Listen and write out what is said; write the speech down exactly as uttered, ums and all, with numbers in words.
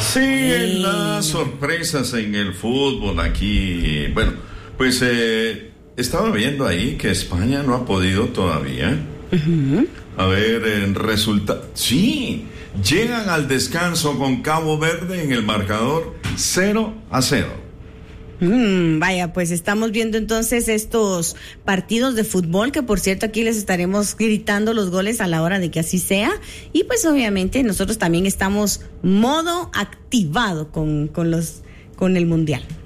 Sí, en las sorpresas en el fútbol aquí. Bueno, pues eh, estaba viendo ahí que España no ha podido todavía. Uh-huh. A ver, en resultado. Sí, llegan al descanso con Cabo Verde en el marcador cero a cero. Mm, vaya, pues estamos viendo entonces estos partidos de fútbol, que por cierto aquí les estaremos gritando los goles a la hora de que así sea, y pues obviamente nosotros también estamos modo activado con, con los con el mundial.